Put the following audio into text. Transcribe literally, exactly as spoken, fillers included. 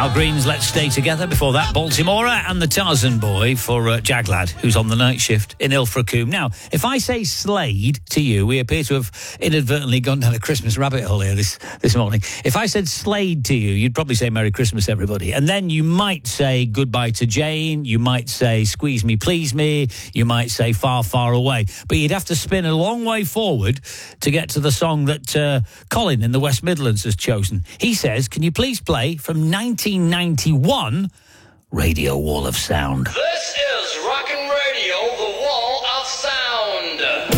Al Green's Let's Stay Together. Before that, Baltimora and the Tarzan Boy for uh, Jaglad, who's on the night shift in Ilfracombe. Now, if I say Slade to you, we appear to have inadvertently gone down a Christmas rabbit hole here this, this morning. If I said Slade to you, you'd probably say Merry Christmas, everybody. And then you might say Goodbye to Jane. You might say Squeeze Me, Please Me. You might say Far, Far Away. But you'd have to spin a long way forward to get to the song that uh, Colin in the West Midlands has chosen. He says, can you please play from nineteen ninety-one, Radio Wall of Sound? This